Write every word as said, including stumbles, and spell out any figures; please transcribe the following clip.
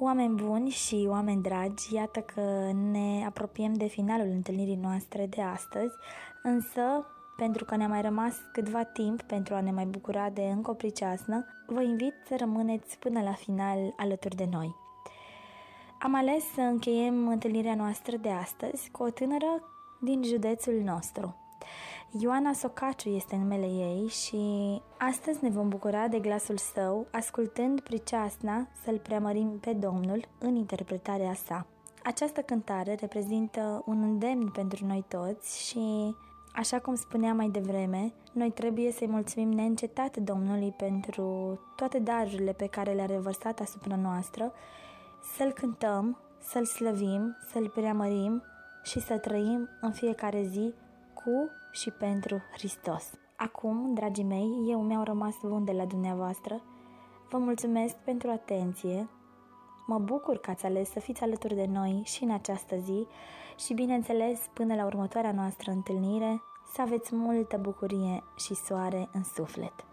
Oameni buni și oameni dragi, iată că ne apropiem de finalul întâlnirii noastre de astăzi, însă, pentru că ne-a mai rămas câtva timp pentru a ne mai bucura de încă o priceasnă, vă invit să rămâneți până la final alături de noi. Am ales să încheiem întâlnirea noastră de astăzi cu o tânără din județul nostru. Ioana Socaciu este numele ei și astăzi ne vom bucura de glasul său, ascultând priceasna Să-L Preamărim pe Domnul în interpretarea sa. Această cântare reprezintă un îndemn pentru noi toți și, așa cum spuneam mai devreme, noi trebuie să-i mulțumim neîncetat Domnului pentru toate darurile pe care le-a revărsat asupra noastră, să-L cântăm, să-L slăvim, să-L preamărim și să trăim în fiecare zi cu și pentru Hristos. Acum, dragii mei, eu mi-au rămas bun de la dumneavoastră. Vă mulțumesc pentru atenție. Mă bucur că ați ales să fiți alături de noi și în această zi și, bineînțeles, până la următoarea noastră întâlnire, să aveți multă bucurie și soare în suflet.